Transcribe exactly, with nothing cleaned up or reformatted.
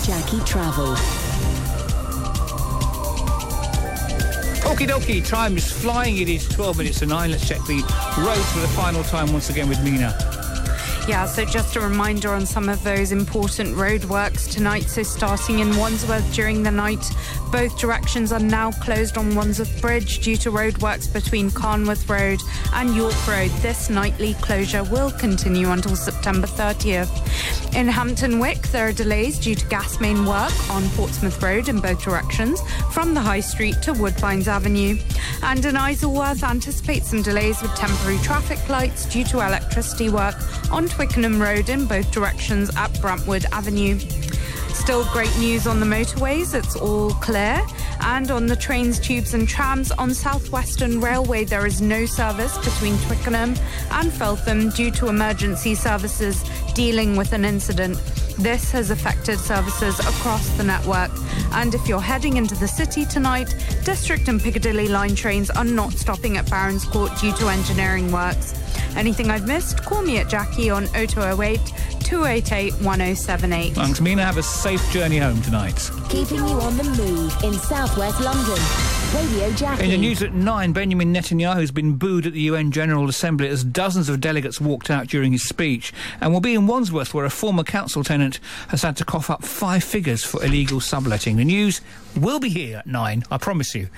Jackie Travel. Okie dokie, time is flying. It is twelve minutes to nine. Let's check the roads for the final time once again with Mina. Yeah, so just a reminder on some of those important roadworks tonight. So starting in Wandsworth during the night, both directions are now closed on Wandsworth Bridge due to roadworks between Carnworth Road and York Road. This nightly closure will continue until September thirtieth. In Hampton Wick, there are delays due to gas main work on Portsmouth Road in both directions from the High Street to Woodbines Avenue. And in Isleworth, anticipate some delays with temporary traffic lights due to electricity work on Twickenham Road in both directions at Brantwood Avenue. Still great news on the motorways, it's all clear. And on the trains, tubes and trams on South Western Railway, there is no service between Twickenham and Feltham due to emergency services dealing with an incident. This has affected services across the network. And if you're heading into the city tonight, District and Piccadilly line trains are not stopping at Barons Court due to engineering works. Anything I've missed, call me at Jackie on oh two oh eight, two eight eight, one oh seven eight. Thanks, Mina. Have a safe journey home tonight. Keeping you on the move in southwest London. Radio Jackie. In the news at nine, Benjamin Netanyahu has been booed at the U N General Assembly as dozens of delegates walked out during his speech, and will be in Wandsworth, where a former council tenant has had to cough up five figures for illegal subletting. The news will be here at nine, I promise you.